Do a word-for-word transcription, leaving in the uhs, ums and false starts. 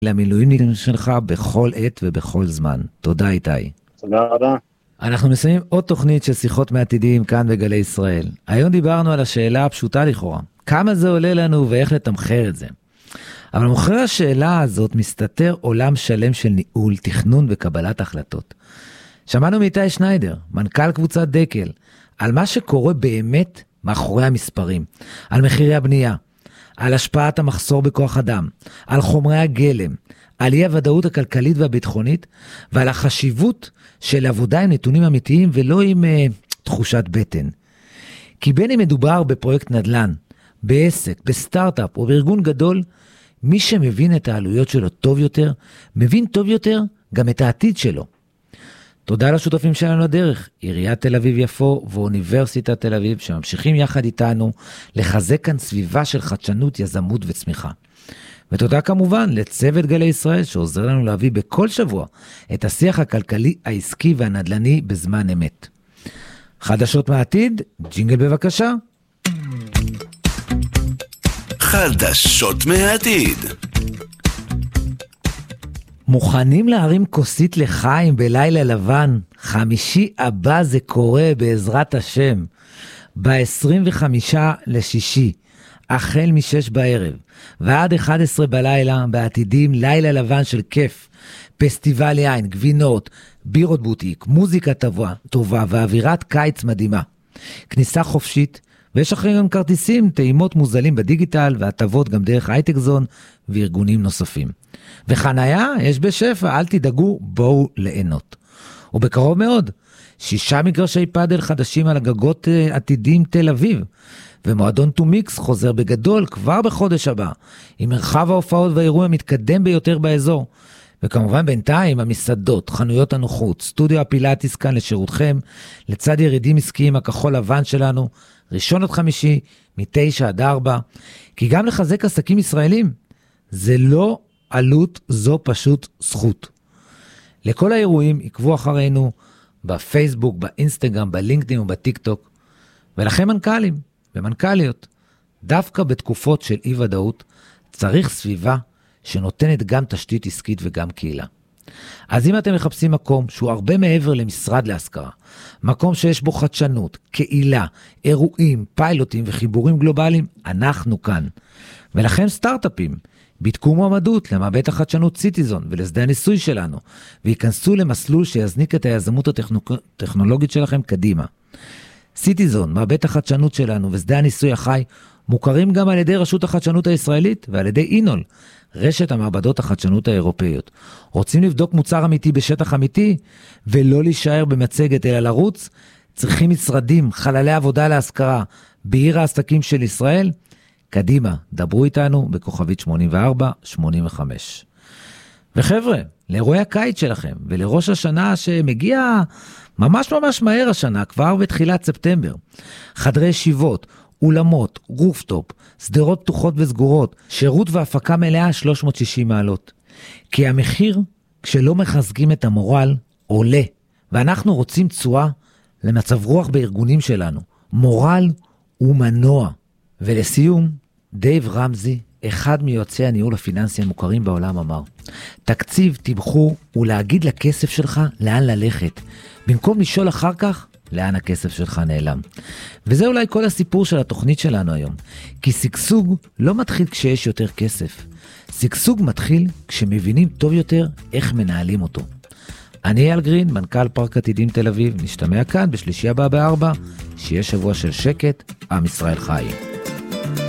למילואימניקים שלך בכל עת ובכל זמן. תודה איתי. תודה רבה. אנחנו מסיימים עוד תוכנית של שיחות מעתידים כאן בגלי ישראל. היום דיברנו על השאלה הפשוטה לכאורה. כמה זה עולה לנו ואיך לתמחר את זה? אבל מאחורי השאלה הזאת מסתתר עולם שלם של ניהול, תכנון וקבלת החלטות. שמענו מאיתי שניידר, מנכ"ל קבוצת דקל, על מה שקורה באמת מאחורי המספרים, על מחירי הבנייה, על השפעת המחסור בכוח אדם, על חומרי הגלם, על אי הוודאות הכלכלית והביטחונית, ועל החשיבות של עבודה עם נתונים אמיתיים ולא עם uh, תחושת בטן. כי בין אם מדובר בפרויקט נדל"ן, בעסק, בסטארט-אפ או בארגון גדול, מי שמבין את העלויות שלו טוב יותר, מבין טוב יותר גם את העתיד שלו. תודה לשותפים שלנו לדרך, עיריית תל אביב יפו ואוניברסיטת תל אביב, שממשיכים יחד איתנו לחזק כאן סביבה של חדשנות, יזמות וצמיחה. ותודה כמובן לצוות גלי ישראל שעוזר לנו להביא בכל שבוע את השיח הכלכלי, העסקי והנדל"ני בזמן אמת. חדשות מהעתיד, ג'ינגל בבקשה. חדשות מהעתיד. מוכנים להרים כוסית לחיים בלילה לבן? חמישי הבא זה קורה בעזרת השם. ב-עשרים וחמישה לשישי, החל משש בערב ועד אחת עשרה בלילה, בעתידים לילה לבן של כיף, פסטיבל יין, גבינות, בירות בוטיק, מוזיקה טובה, טובה ואווירת קיץ מדהימה. כניסה חופשית, ויש אחרי גם כרטיסים, טעימות מוזלים בדיגיטל והטבות גם דרך הייטק זון וארגונים נוספים. וחנייה יש בשפע, אל תדאגו, בואו ליהנות. ובקרוב מאוד, שישה מגרשי פאדל חדשים על הגגות עתידים תל אביב, ומועדון טו מיקס חוזר בגדול כבר בחודש הבא, עם מרחב ההופעות והאירוע המתקדם ביותר באזור. וכמובן בינתיים המסעדות, חנויות הנוחות, סטודיו הפילאטיס כאן לשירותכם, לצד ירידים עסקיים הכחול לבן שלנו, ראשון עד חמישי, מתשע עד ארבע, כי גם לחזק עסקים ישראלים, זה לא עלות, זו פשוט זכות. לכל האירועים יקבו אחרינו בפייסבוק, באינסטגרם, בלינקדאין ובטיקטוק, ולכם מנכ"לים ומנכ"ליות, דווקא בתקופות של אי ודאות, צריך סביבה שנותנת גם תשתית עסקית וגם קהילה. אז אם אתם מחפשים מקום שהוא הרבה מעבר למשרד להשכרה, מקום שיש בו חדשנות, קהילה, אירועים, פיילוטים וחיבורים גלובליים, אנחנו כאן. ולכן סטארט-אפים, בדקו מועמדות למעבד החדשנות סיטיזון ולשדה הניסוי שלנו, וייכנסו למסלול שיזניק את היזמות הטכנולוגית שלכם קדימה. סיטיזון, מעבד החדשנות שלנו ושדה הניסוי החי, מוכרים גם על ידי רשות החדשנות הישראלית ועל ידי אינול, רשת המעבדות החדשנות האירופאיות. רוצים לבדוק מוצר אמיתי בשטח אמיתי, ולא להישאר במצגת אלא לרוץ? צריכים משרדים, חללי עבודה להשכרה, בעיר העסקים של ישראל? קדימה, דברו איתנו בכוכבית שמונים וארבע שמונים וחמש. וחבר'ה, לאירועי הקיץ שלכם, ולראש השנה שמגיע ממש ממש מהר השנה, כבר בתחילת ספטמבר. חדרי ישיבות, אולמות, רופטופ, סדרות פתוחות וסגורות, שירות והפקה מלאה שלוש מאות ושישים מעלות. כי המחיר, כשלא מחזקים את המורל, עולה. ואנחנו רוצים תשואה למצב רוח בארגונים שלנו. מורל הוא מנוע. ולסיום, דייב רמזי, אחד מיועצי הניהול הפיננסי המוכרים בעולם, אמר, תקציב, תמחור, הוא להגיד לכסף שלך לאן ללכת. במקום לשאול אחר כך, לאן הכסף שלך נעלם. וזה אולי כל הסיפור של התוכנית שלנו היום. כי סגסוג לא מתחיל כשיש יותר כסף. סגסוג מתחיל כשמבינים טוב יותר איך מנהלים אותו. אני אייל גרין, מנכ"ל פארק עתידים תל אביב, נשתמע כאן בשלישי הבא בארבע, שיהיה שבוע של שקט, עם ישראל חי.